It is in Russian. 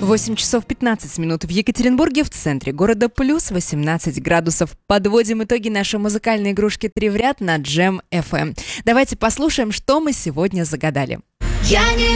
8 часов 15 минут в Екатеринбурге, в центре города, плюс 18 градусов. Подводим итоги нашей музыкальной игрушки «Три в ряд» на Джем FM. Давайте послушаем, что мы сегодня загадали.